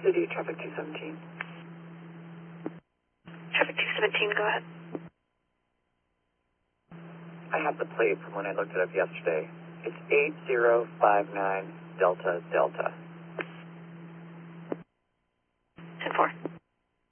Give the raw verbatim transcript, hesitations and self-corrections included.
City, traffic two seventeen. Traffic two seventeen, go ahead. I have the plate from when I looked it up yesterday. It's eight zero five nine Delta Delta.